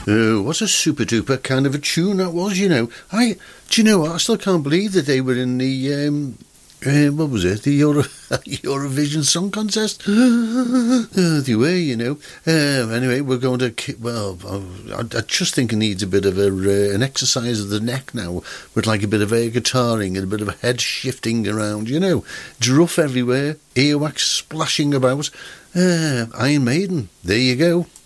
What a super duper kind of a tune that was, you know. Do you know what? I still can't believe that they were in the what was it? The Eurovision Song Contest. They were, you know. Anyway, we're going to. Well, I just think it needs a bit of an exercise of the neck now, with like a bit of air guitaring and a bit of a head shifting around, you know. Druff everywhere, earwax splashing about. Iron Maiden. There you go.